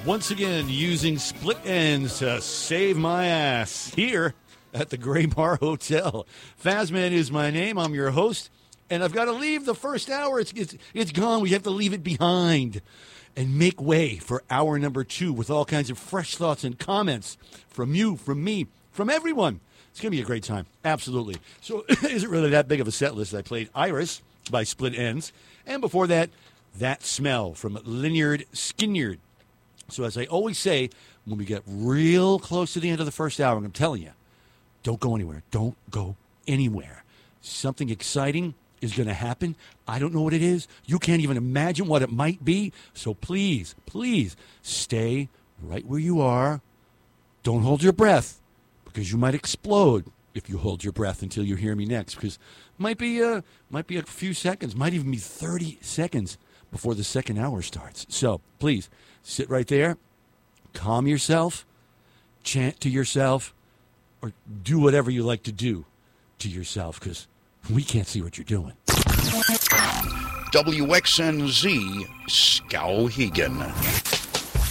Once again, using split ends to save my ass here at the Gray Bar Hotel. Fazman is my name. I'm your host, and I've got to leave the first hour. It's gone. We have to leave it behind and make way for hour number 2 with all kinds of fresh thoughts and comments from you, from me, from everyone. It's going to be a great time. Absolutely. So it isn't really that big of a set list. I played Iris by Split Ends, and before that, That Smell from Lynyrd Skynyrd. So as I always say, when we get real close to the end of the first hour, I'm telling you, don't go anywhere. Don't go anywhere. Something exciting is going to happen. I don't know what it is. You can't even imagine what it might be. So please, please stay right where you are. Don't hold your breath, because you might explode if you hold your breath until you hear me next. Because it might be a few seconds, might even be 30 seconds before the second hour starts. So please sit right there, calm yourself, chant to yourself, or do whatever you like to do to yourself, because we can't see what you're doing. WXNZ Skowhegan.